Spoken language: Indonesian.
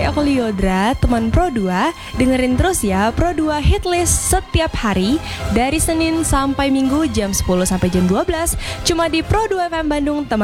aku Liodra, teman Pro 2. Dengerin terus ya Pro 2 Hitlist setiap hari dari Senin sampai Minggu jam 10 sampai jam 12 cuma di Pro 2 FM Bandung, teman